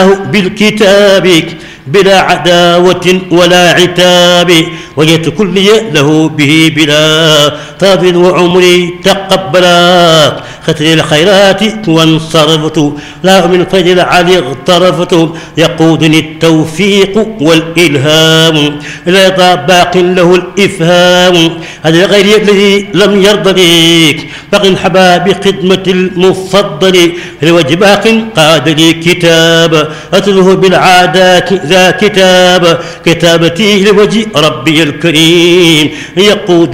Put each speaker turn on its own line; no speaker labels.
بالكتاب بلا عداوة ولا عتاب، وجدت كلي له به بلا طاب، وعمري تقبلا ختني الخيرات وانصرفت، لا من فضل علي اغترفت، يقودني التوفيق والإلهام لا باق له الإفهام، هذا غير الذي لم يرضني باق حبا بخدمة المفضل، لوجه باق قاد لي كتاب أتله بالعادات ذا كتاب، كتابتي لوجه ربي الكريم يقود